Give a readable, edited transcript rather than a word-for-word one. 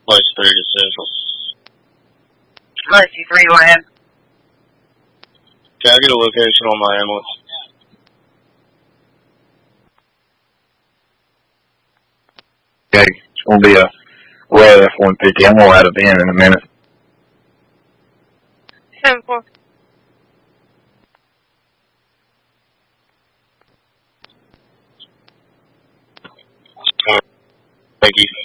Lights 3 to Central. Lights 3, go ahead. Can I get a location on my ambulance? Okay, it's going to be a red F-150. I'm going to add a VIN in a minute. 7-4. Thank you.